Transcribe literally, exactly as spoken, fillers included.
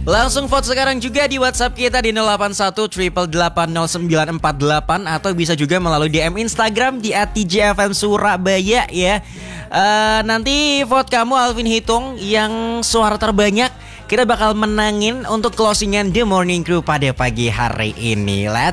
Langsung vote sekarang juga di WhatsApp kita di nol delapan satu delapan delapan nol sembilan empat delapan atau bisa juga melalui D M Instagram di at t j f m surabaya ya. Uh, nanti vote kamu Alvin hitung yang suara terbanyak kita bakal menangin untuk closingan The Morning Crew pada pagi hari ini. Let's